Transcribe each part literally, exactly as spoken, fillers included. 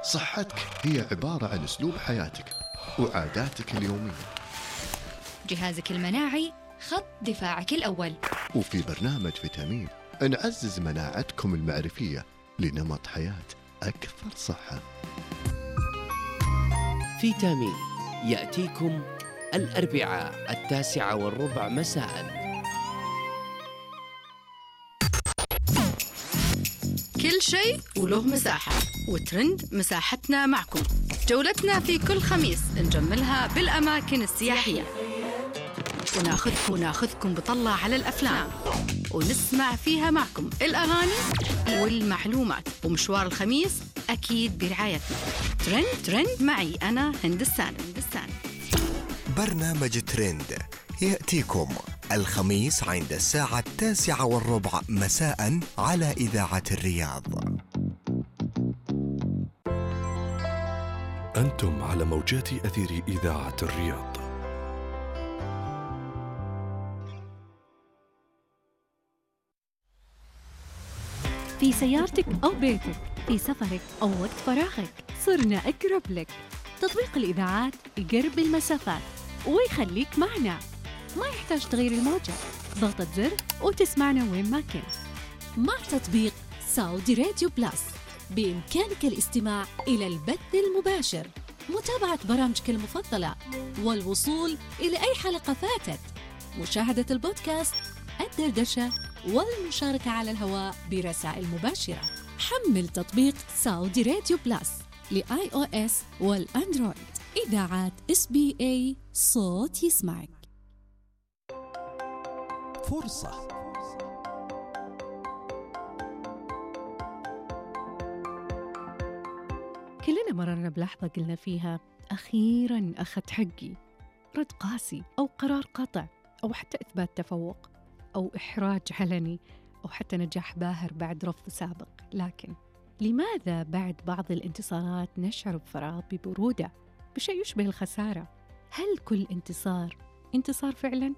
صحتك هي عبارة عن أسلوب حياتك وعاداتك اليومية. جهازك المناعي خط دفاعك الأول. وفي برنامج فيتامين نعزز مناعتكم المعرفية لنمط حياة أكثر صحة. فيتامين يأتيكم الأربعاء التاسعة والربع مساءً. كل شيء وله مساحة، وترند مساحتنا معكم. جولتنا في كل خميس نجملها بالأماكن السياحية، وناخذ وناخذكم بطلة على الأفلام، ونسمع فيها معكم الأغاني والمعلومات. ومشوار الخميس أكيد برعايتنا. ترند ترند معي أنا هند السالم. برنامج ترند يأتيكم الخميس عند الساعة التاسعة والربع مساء على إذاعة الرياض. أنتم على موجات أثير إذاعة الرياض. في سيارتك أو بيتك، في سفرك أو وقت فراغك، صرنا أقرب لك. تطبيق الإذاعات يقرب المسافات ويخليك معنا، ما يحتاج تغيير الموجة، ضغطة زر وتسمعنا وين ما كنت. مع تطبيق سعودي راديو بلاس بإمكانك الاستماع إلى البث المباشر، متابعة برامجك المفضلة، والوصول إلى أي حلقة فاتت، مشاهدة البودكاست، الدردشة، والمشاركة على الهواء برسائل مباشرة. حمل تطبيق سعودي راديو بلاس لآي أو إس والأندرويد. إذاعات إس بي إي، صوت يسمعك. فرصة. كلنا مررنا بلحظة قلنا فيها أخيراً أخذت حقي، رد قاسي أو قرار قطع أو حتى إثبات تفوق أو إحراج علني أو حتى نجاح باهر بعد رفض سابق. لكن لماذا بعد بعض الانتصارات نشعر بفراغ، ببرودة، بشيء يشبه الخسارة؟ هل كل انتصار انتصار فعلاً؟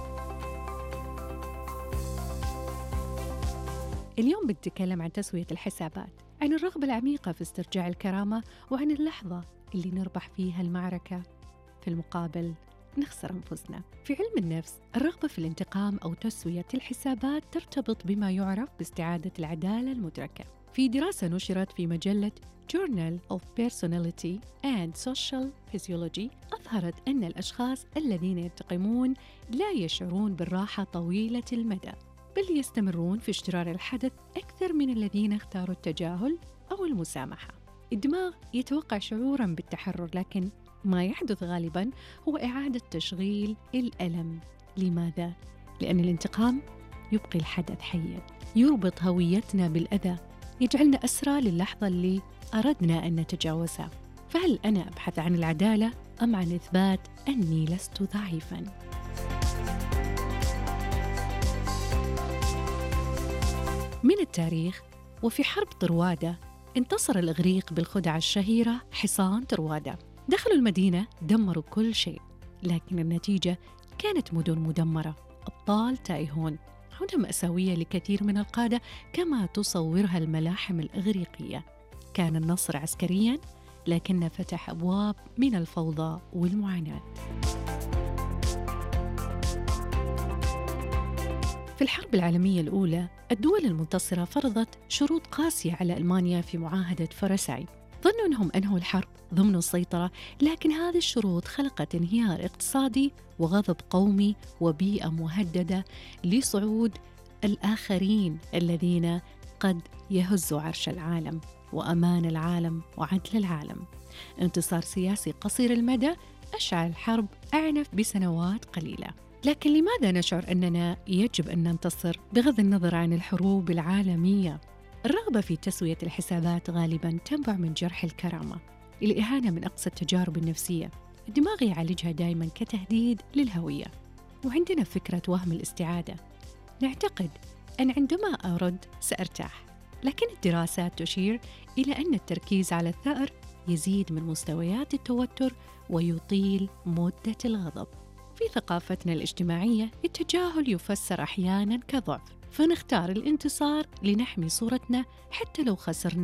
اليوم بنتكلم عن تسوية الحسابات، عن الرغبة العميقة في استرجاع الكرامة، وعن اللحظة اللي نربح فيها المعركة في المقابل نخسر أنفسنا. في علم النفس، الرغبة في الانتقام أو تسوية الحسابات ترتبط بما يعرف باستعادة العدالة المدركة. في دراسة نشرت في مجلة Journal of Personality and Social Physiology أظهرت أن الأشخاص الذين ينتقمون لا يشعرون بالراحة طويلة المدى، بل يستمرون في اشترار الحدث أكثر من الذين اختاروا التجاهل أو المسامحة. الدماغ يتوقع شعوراً بالتحرر، لكن ما يحدث غالباً هو إعادة تشغيل الألم. لماذا؟ لأن الانتقام يبقي الحدث حياً، يربط هويتنا بالأذى، يجعلنا أسرى للحظة اللي أردنا أن نتجاوزها. فهل أنا أبحث عن العدالة أم عن إثبات أني لست ضعيفاً؟ من التاريخ، وفي حرب طروادة انتصر الإغريق بالخدعة الشهيرة حصان طروادة. دخلوا المدينة، دمروا كل شيء، لكن النتيجة كانت مدن مدمرة، أبطال تائهون، هنا مأساوية لكثير من القادة كما تصورها الملاحم الإغريقية. كان النصر عسكرياً، لكن فتح أبواب من الفوضى والمعاناة. في الحرب العالمية الأولى، الدول المنتصرة فرضت شروط قاسية على ألمانيا في معاهدة فرساي. ظنوا أنهم أنهوا الحرب ضمن السيطرة، لكن هذه الشروط خلقت انهيار اقتصادي وغضب قومي وبيئة مهددة لصعود الآخرين الذين قد يهزوا عرش العالم وأمان العالم وعدل العالم. انتصار سياسي قصير المدى أشعل الحرب أعنف بسنوات قليلة. لكن لماذا نشعر أننا يجب أن ننتصر بغض النظر عن الحروب العالمية؟ الرغبة في تسوية الحسابات غالباً تنبع من جرح الكرامة، الإهانة من أقصى التجارب النفسية. الدماغ يعالجها دائماً كتهديد للهوية. وعندنا فكرة وهم الاستعادة، نعتقد أن عندما أرد سأرتاح، لكن الدراسات تشير إلى أن التركيز على الثأر يزيد من مستويات التوتر ويطيل مدة الغضب. في ثقافتنا الاجتماعية، التجاهل يفسر أحياناً كضعف، فنختار الانتصار لنحمي صورتنا حتى لو خسرنا